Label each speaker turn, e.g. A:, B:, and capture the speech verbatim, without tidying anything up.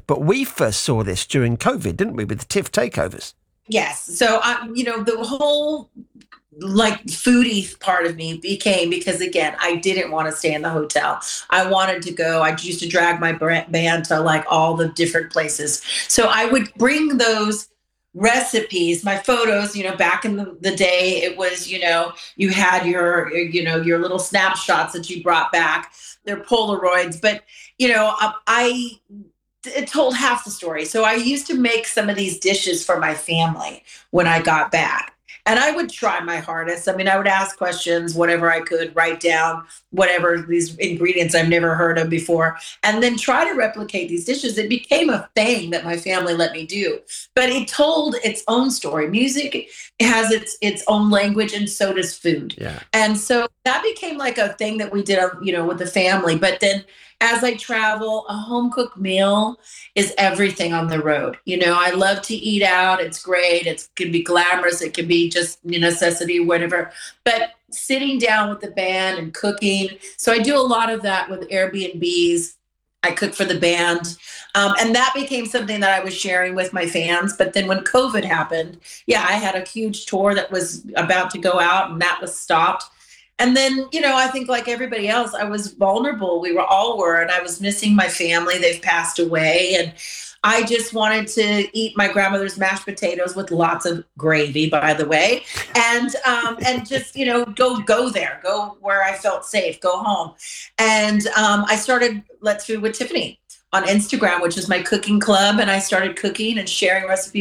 A: But we first saw this during COVID, didn't we, with the TIFF takeovers?
B: Yes. So, um, you know, the whole like foodie part of me became because again, I didn't want to stay in the hotel. I wanted to go. I used to drag my band to like all the different places. So I would bring those recipes, my photos, you know, back in the, the day, it was, you know, you had your, you know, your little snapshots that you brought back, they're Polaroids, but, you know, I, I it told half the story. So I used to make some of these dishes for my family when I got back. And I would try my hardest. I mean, I would ask questions, whatever I could, write down whatever these ingredients I've never heard of before, and then try to replicate these dishes. It became a thing that my family let me do. But it told its own story. Music has its its own language, and so does food.
A: Yeah.
B: And so that became like a thing that we did, uh, you know, with the family. But then as I travel, a home cooked meal is everything on the road. You know, I love to eat out. It's great. It can be glamorous. It can be just necessity, whatever. But sitting down with the band and cooking. So I do a lot of that with Airbnbs. I cook for the band. Um, and that became something that I was sharing with my fans. But then when COVID happened, yeah, I had a huge tour that was about to go out and that was stopped. And then, you know, I think like everybody else, I was vulnerable. We were all were, and I was missing my family. They've passed away. And I just wanted to eat my grandmother's mashed potatoes with lots of gravy, by the way, and um, and just you know go go there, go where I felt safe, go home, and um, I started Let's Food with Tiffany on Instagram, which is my cooking club, and I started cooking and sharing recipes